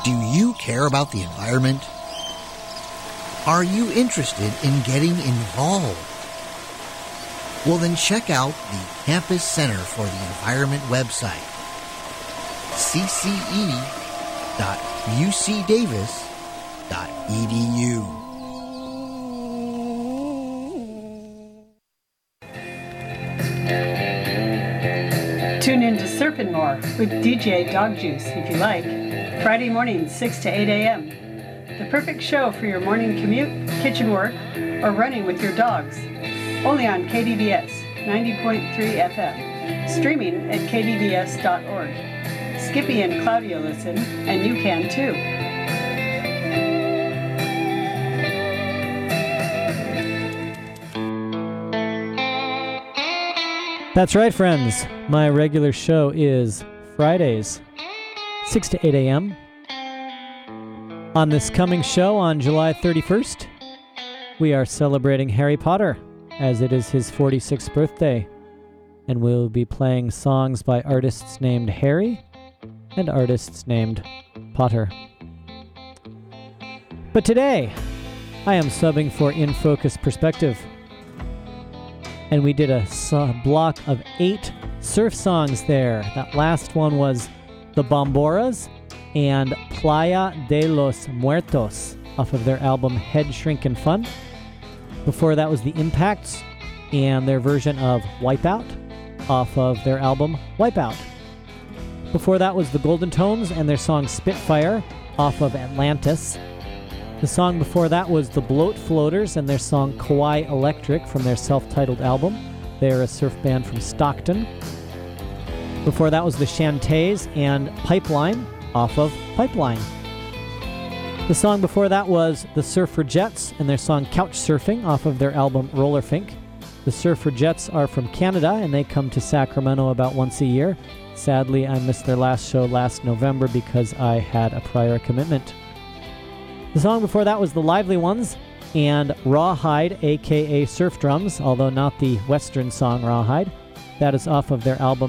Do you care about the environment? Are you interested in getting involved? Well, then check out the Campus Center for the Environment website, cce.ucdavis.edu. Tune in to Surfin' More with DJ Dog Juice if you like. Friday mornings, 6 to 8 a.m. The perfect show for your morning commute, kitchen work, or running with your dogs. Only on KDVS 90.3 FM. Streaming at kdvs.org. Skippy and Claudia listen, and you can too. That's right, friends. My regular show is Fridays, 6 to 8 a.m. On this coming show on July 31st, we are celebrating Harry Potter, as it is his 46th birthday, and we'll be playing songs by artists named Harry and artists named Potter. But today, I am subbing for In Focus Perspective, and we did a block of 8 surf songs there. That last one was The Bomboras and Playa de los Muertos off of their album Head Shrinkin' Fun. Before that was The Impacts and their version of Wipeout off of their album Wipeout. Before that was The Golden Tones and their song Spitfire off of Atlantis. The song before that was The Bloat Floaters and their song Kauai Electric from their self-titled album. They're a surf band from Stockton. Before that was The Shantays and Pipeline off of Pipeline. The song before that was The Surfer Jets and their song Couch Surfing off of their album Rollerfink. The Surfer Jets are from Canada and they come to Sacramento about once a year. Sadly, I missed their last show last November because I had a prior commitment. The song before that was The Lively Ones and Rawhide, aka Surf Drums, although not the Western song Rawhide. That is off of their album